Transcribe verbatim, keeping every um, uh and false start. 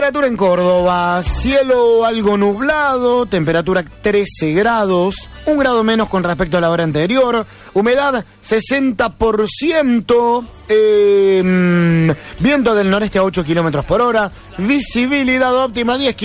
Temperatura en Córdoba, cielo algo nublado, temperatura trece grados, un grado menos con respecto a la hora anterior, humedad sesenta por ciento, eh, viento del noreste a ocho kilómetros por hora, visibilidad óptima diez kilómetros.